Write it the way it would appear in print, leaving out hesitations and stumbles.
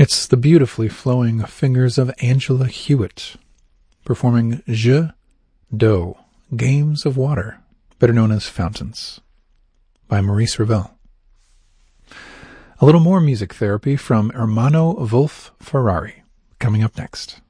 It's the beautifully flowing fingers of Angela Hewitt, performing Jeux d'eau, Games of Water, better known as Fountains, by Maurice Ravel. A little more music therapy from Ermanno Wolf Ferrari, coming up next.